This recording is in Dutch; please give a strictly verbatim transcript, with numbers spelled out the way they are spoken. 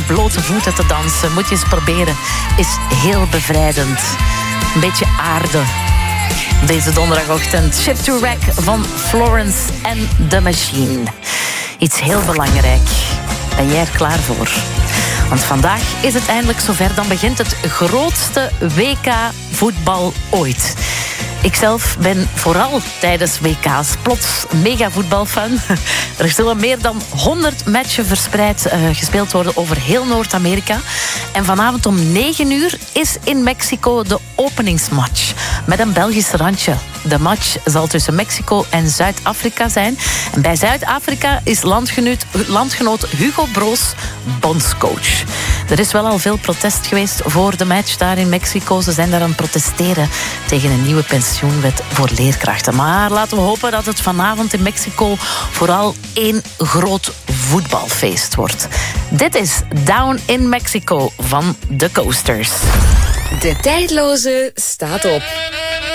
blote voeten te dansen. Moet je eens proberen. Is heel bevrijdend. Een beetje aarde. Deze donderdagochtend. Ship to Wreck van Florence and the Machine. Iets heel belangrijk. Ben jij er klaar voor? Want vandaag is het eindelijk zover. Dan begint het grootste W K voetbal ooit. Ikzelf ben vooral tijdens W K's plots mega voetbalfan. Er zullen meer dan honderd matchen verspreid uh, gespeeld worden over heel Noord-Amerika. En vanavond om negen uur is in Mexico de openingsmatch. Met een Belgisch randje. De match zal tussen Mexico en Zuid-Afrika zijn. En bij Zuid-Afrika is landgenoot, landgenoot Hugo Broos bondscoach. Er is wel al veel protest geweest voor de match daar in Mexico. Ze zijn daar aan het protesteren tegen een nieuwe pensioenwet voor leerkrachten. Maar laten we hopen dat het vanavond in Mexico vooral één groot voetbalfeest wordt. Dit is Down in Mexico van The Coasters. De tijdloze staat op.